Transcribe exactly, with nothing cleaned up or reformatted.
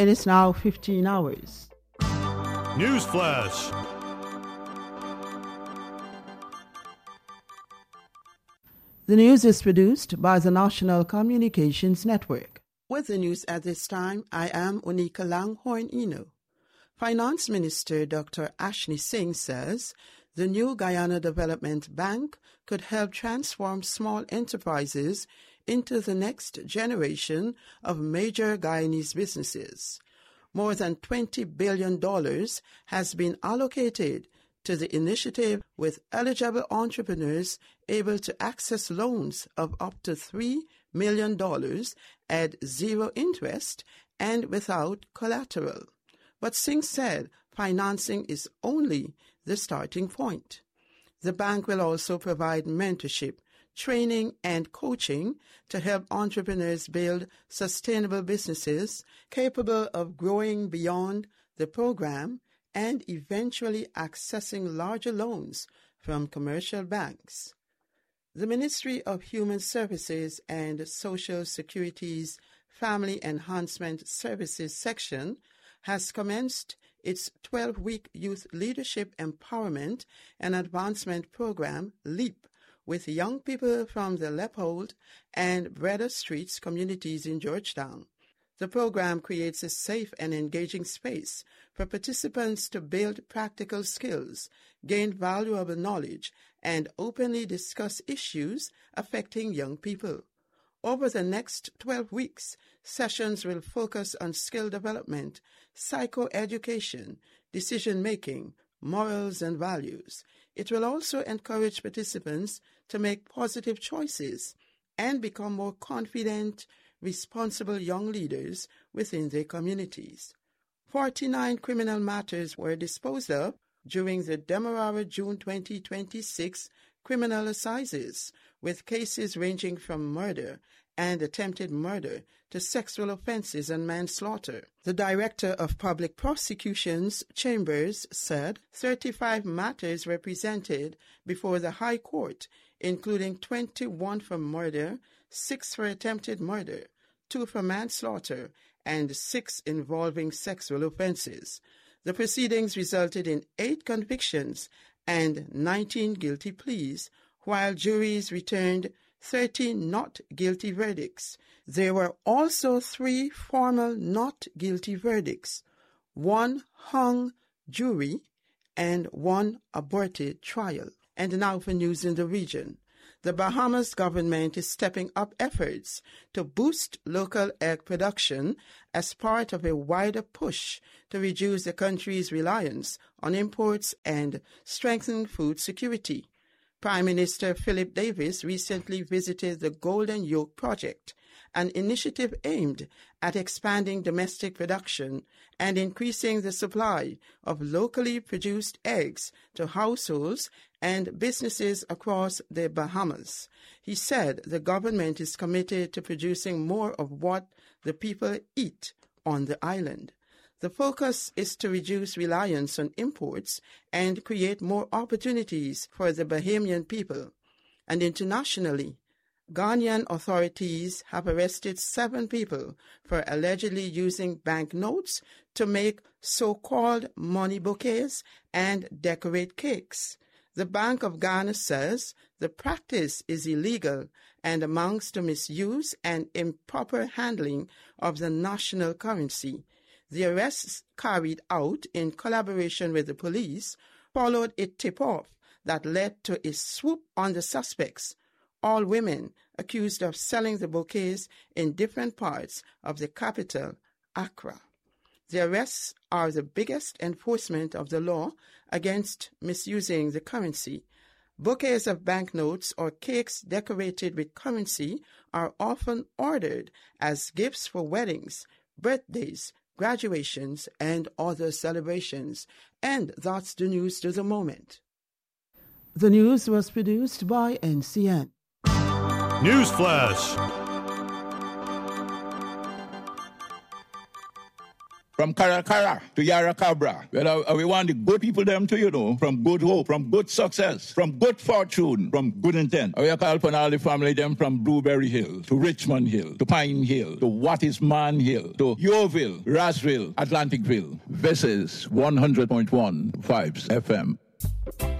It is now fifteen hours. News Flash. The news is produced by the National Communications Network. With the news at this time, I am Onika Langhorn Eno. Finance Minister Doctor Ashni Singh says the new Guyana Development Bank could help transform small enterprises into the next generation of major Guyanese businesses. More than twenty billion dollars has been allocated to the initiative, with eligible entrepreneurs able to access loans of up to three million dollars at zero interest and without collateral. But Singh said financing is only the starting point. The bank will also provide mentorship, training, and coaching to help entrepreneurs build sustainable businesses capable of growing beyond the program and eventually accessing larger loans from commercial banks. The Ministry of Human Services and Social Security's Family Enhancement Services section has commenced its twelve-week Youth Leadership Empowerment and Advancement Program, LEAP, with young people from the Leopold and Breda Streets communities in Georgetown. The program creates a safe and engaging space for participants to build practical skills, gain valuable knowledge, and openly discuss issues affecting young people. Over the next twelve weeks, sessions will focus on skill development, psychoeducation, decision-making, morals, and values. It will also encourage participants to make positive choices and become more confident, responsible young leaders within their communities. forty-nine criminal matters were disposed of during the Demerara June twenty twenty-six criminal assizes, with cases ranging from murder and attempted murder to sexual offenses and manslaughter. The Director of Public Prosecutions Chambers said thirty-five matters were presented before the High Court, including twenty-one for murder, six for attempted murder, two for manslaughter, and six involving sexual offenses. The proceedings resulted in eight convictions and nineteen guilty pleas, while juries returned thirteen not guilty verdicts. There were also three formal not guilty verdicts, one hung jury, and one aborted trial. And now for news in the region. The Bahamas government is stepping up efforts to boost local egg production as part of a wider push to reduce the country's reliance on imports and strengthen food security. Prime Minister Philip Davis recently visited the Golden Yolk Project, an initiative aimed at expanding domestic production and increasing the supply of locally produced eggs to households and businesses across the Bahamas. He said the government is committed to producing more of what the people eat on the island. The focus is to reduce reliance on imports and create more opportunities for the Bahamian people. And internationally, Ghanaian authorities have arrested seven people for allegedly using banknotes to make so-called money bouquets and decorate cakes. The Bank of Ghana says the practice is illegal and amounts to misuse and improper handling of the national currency. The arrests, carried out in collaboration with the police, followed a tip-off that led to a swoop on the suspects, all women accused of selling the bouquets in different parts of the capital, Accra. The arrests are the biggest enforcement of the law against misusing the currency. Bouquets of banknotes or cakes decorated with currency are often ordered as gifts for weddings, birthdays, graduations, and other celebrations. And that's the news to the moment. The news was produced by N C N. News Flash. from Caracara to Yara Cabra. Well, uh, we want the good people them to, you know, from good hope, from good success, from good fortune, from good intent. We call upon all the family them from Blueberry Hill to Richmond Hill to Pine Hill to What is Man Hill to Yeovil, Rossville, Atlanticville. This is one hundred point one Vibes F M.